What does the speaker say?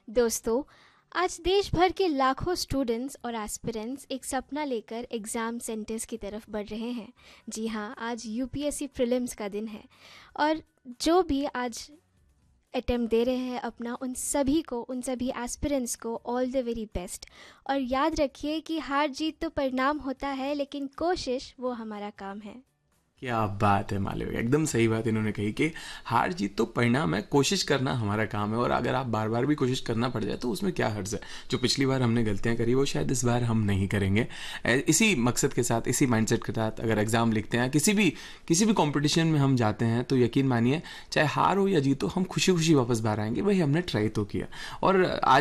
दोस्तों, आज देश भर के लाखों स्टूडेंट्स और एस्पिरेंट्स एक सपना लेकर एग्ज़ाम सेंटर्स की तरफ बढ़ रहे हैं। जी हाँ, आज यूपीएससी प्रीलिम्स का दिन है और जो भी आज अटेम्प्ट दे रहे हैं अपना, उन सभी एस्पिरेंट्स को ऑल द वेरी बेस्ट। और याद रखिए कि हार जीत तो परिणाम होता है, लेकिन कोशिश वो हमारा काम है। क्या बात है मालवीय, एकदम सही बात इन्होंने कही कि हार जीत तो परिणाम है, कोशिश करना हमारा काम है। और अगर आप बार बार भी कोशिश करना पड़ जाए तो उसमें क्या हर्ज है। जो पिछली बार हमने गलतियां करी वो शायद इस बार हम नहीं करेंगे। इसी मकसद के साथ, इसी माइंडसेट के साथ अगर एग्जाम लिखते हैं, किसी भी कंपटीशन में हम जाते हैं, तो यकीन मानिए चाहे हार हो या जीत हो, हम खुशी खुशी वापस बाहर आएंगे। भाई हमने ट्राई तो किया। और आज